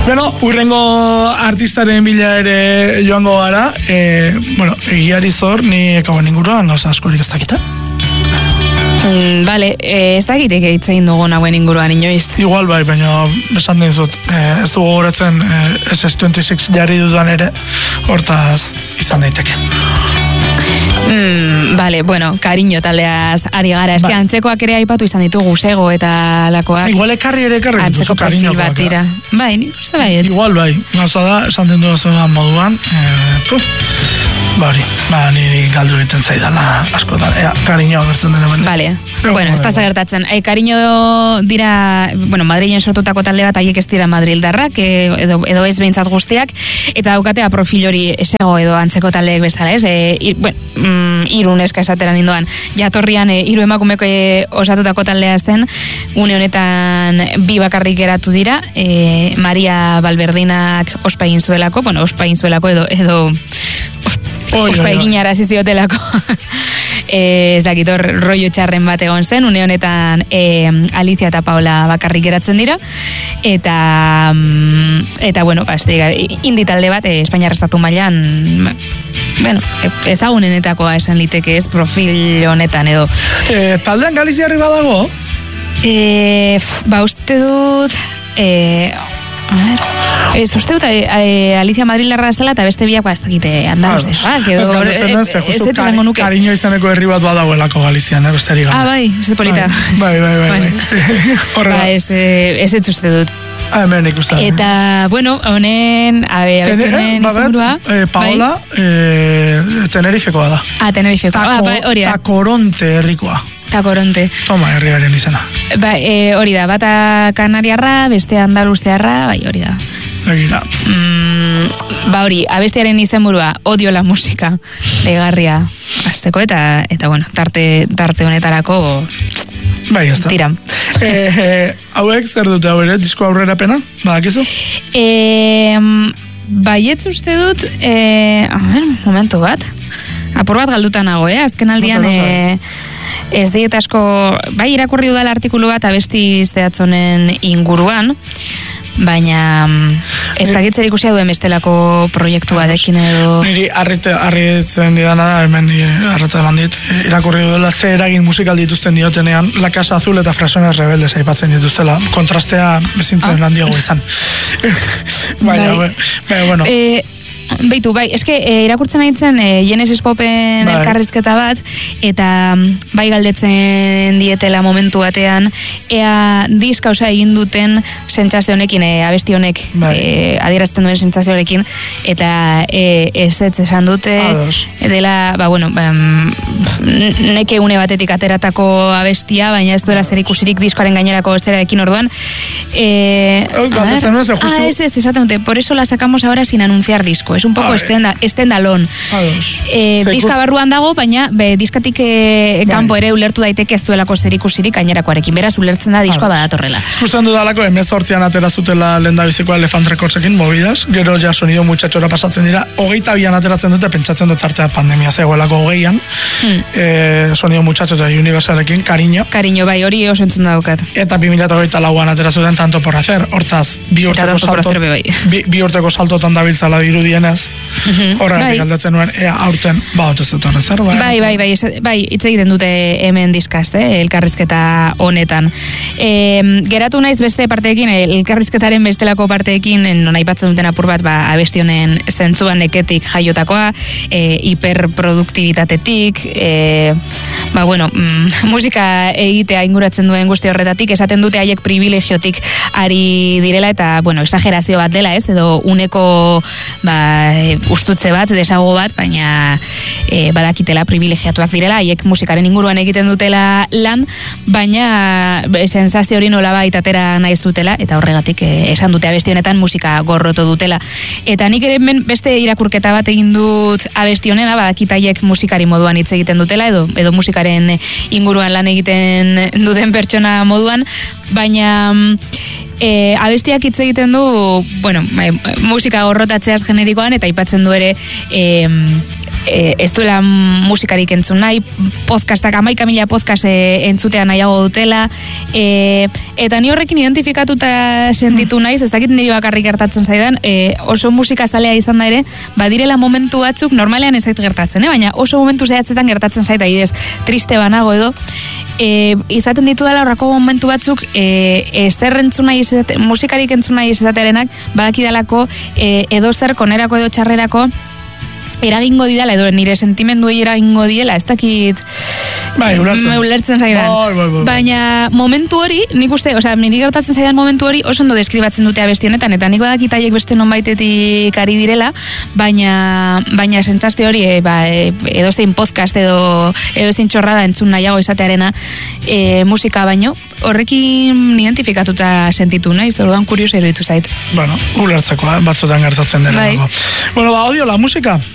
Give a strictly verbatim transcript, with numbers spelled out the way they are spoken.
Bueno, urrengo artistaren bila ere joango gara, e, bueno, egiari zor, ni ekauen inguruan gauza askorik ez dakita. Mm, vale, eh, ez dakitek egitzein dugun hauen inguruan inoiz. Igual bai, baina esan dizut, eh, ez dugu goratzen eh, S S veintiséis jarri dudan ere, hortaz izan daiteke. Mm, vale, bueno, kariño taldeaz ari gara. Ez que antzekoak ere aipatu izan ditugu Sego eta lakoak. Igual ekarri ere ekarri antzeko profil bat dira. Bai, ni uste bai. Igual bai, gauza da, esan den duazuan moduan, eh, puh. Bari, ba, niri galdu egiten zaidala askotan, ea, kariño agertzen dena bende. Vale, Ego, bueno, ez da zagertatzen. E, kariño dira, bueno, Madrilen sortutako talde bat, haiek ez dira madrildarrak, e, edo, edo ez behintzat guztiak, eta daukatea profil hori Sego edo antzeko taldeek bezala, ez? E, ir, bueno, mm, irun eska esateran indoan, jatorrian e, hiru emakumeko e, osatutako taldea zen, une honetan bi bakarrik geratu dira, e, Maria Balberdinak ospa egin zuelako, bueno, ospa egin zuelako edo, edo ospa egin arazi ziotelako. Ez dakit, hor rollo txarren bat egon zen, une honetan e, Alicia eta Paola bakarrik geratzen dira, eta eta bueno, ba, indi talde bat, e, Espainiar estatu mailan, bueno, ezagunenetakoa esan liteke ez profil honetan edo. E, taldean Galiziarri badago? E, ba, uste dut... E, A ver, ez uste dut e, Alicia Madrilarra zela eta beste biak ez dakite andaluz ez, edo ez dut kariño izaneko herri bat badagoelako Galizian, eh, beste ari gara. Ah, bai, ez dut polita. Bai, bai, bai, bai. Ba, ez ez uste dut. Ah, hemen ikusten. Eta, bueno, honen, a ver, abeste honen izenburua. Paola, Tenerifekoa da. Ah, Tenerifekoa, hori da. Takoronte herrikoa. Takoronte. Toma, herriaren izena. Ba, e, hori da, bata kanariarra, beste andaluziarra, bai, hori da. Egira. Mm, ba, hori, abestearen izenburua, Odio la musika, legarria, azteko, eta, eta bueno, tarte, tarte honetarako, bai, ez da. Tira. E, e, hauek, zer dute hau ere, disko aurrera pena, badakizu? E, baietz uste dut, e, a ver, momentu bat, apur bat galduta nago, eh? Azken aldian, e, ez diet asko, bai irakurri dudala artikulu bat abesti zehatzonen inguruan, baina ez dakit zer ikusia duen bestelako proiektu batekin edo... Niri harritzen didana da, hemen harreta eman dit, irakurri dudala ze eragin musikal dituzten diotenean, La Casa Azul eta Frasones Rebeldes aipatzen dituztela, kontrastea bezintzen ah. handiago izan. Baina, bai. Baina, bueno... E, Beitu, bai, eske e, irakurtzen haitzen e, Genesis Popen bai. Elkarrizketa bat, eta bai galdetzen dietela momentu batean, ea diska osa egin duten sentsazio honekin, e, abesti honek bai. e, adierazten duen sentsazio honekin, eta e, ez ez esan dute, e, dela, ba, bueno, ba, neke une batetik ateratako abestia, baina ez duela zer ikusirik diskoaren gainerako zerarekin orduan. E, galdetzen nuen, justu... Ah, ez, ez, exactamente, por eso la sacamos ahora sin anunciar disco. Es un poco estendalón. Eh, diska barruan dago, baina be, diskatik eh, kanpo ere ulertu daiteke ez duelako zer ikusirik gainerakoarekin. Beraz, ulertzen da diskoa badatorrela. Justen dudalako, emezortzian atera zutela lehendabiziko Elefant Recordsekin, mobidas, gero ja sonido muchachora pasatzen dira, hogeita bian ateratzen dute, pentsatzen dut artea pandemia zegoelako hogeian, hmm. eh, sonido muchacho eta Universalekin, Kariño. Kariño, bai, hori oso entzun daukat. Eta bi mila hogeita lauan atera zuten Tanto por hacer, hortaz, bi urteko salto, bai. bi, bi urteko saltotan dabiltzala dirudien horregatik bai. Aldatzen nuen, ea aurten baut ez dut horren zer, bai? Bai, bai, bai, bai, hitz egiten dute hemen diskaz, eh, elkarrizketa honetan. E, geratu naiz beste parteekin, elkarrizketaren bestelako parteekin, non aipatzen duten apur bat, ba, abesti honen zentzuan neketik jaiotakoa, e, hiperproduktibitatetik, e, ba, bueno, mm, musika egitea inguratzen duen guzti horretatik, esaten dute haiek privilegiotik ari direla, eta, bueno, exagerazio bat dela, ez, edo uneko, ba, ustutze bat, desago bat, baina e, badakitela privilegiatuak direla, haiek musikaren inguruan egiten dutela lan, baina sensazio hori nolabait atera naiz dutela, eta horregatik e, esan dute abesti honetan musika gorroto dutela. Eta nik ere beste irakurketa bat egin dut abesti honena, badakit haiek musikari moduan hitz egiten dutela, edo, edo musikaren inguruan lan egiten duten pertsona moduan, baina E, abestiak hitz egiten du, bueno, e, musika gorrotatzeaz generikoan, eta aipatzen du ere e, e, ez duela musikarik entzun nahi, podcastak, amaika mila podcast e, entzutea nahiago dutela, e, eta ni horrekin identifikatuta sentitu naiz, ez dakit niri bakarrik gertatzen zaidan, e, oso musika zalea izan da ere, badirela momentu batzuk, normalean ez zait gertatzen, eh? Baina oso momentu zehatzetan gertatzen zait, adibidez, triste banago edo, e, izaten ditu dela horrako momentu batzuk, e, ezer entzun nahi izate, musikarik entzun nahi izatearenak, badakidalako, e, edo zer konerako edo txarrerako, eragingo didala, edo nire sentimenduei eragingo diela, ez dakit bai, ulertzen, ulertzen zaidan. Bai, bai, bai. Baina momentu hori, nik uste, osea, niri gertatzen zaidan momentu hori oso ondo deskribatzen dute abesti honetan, eta niko dakit haiek beste nonbaitetik ari direla, baina baina sentsazio hori, e, ba, e, edozein podcast edo edozein txorrada entzun nahiago izatearena e, musika baino, horrekin identifikatuta sentitu naiz, orduan kurioso iruditu zait. Bueno, ulertzeko, eh? Batzutan gertatzen dela. Bai. Bueno, ba, odio la musika.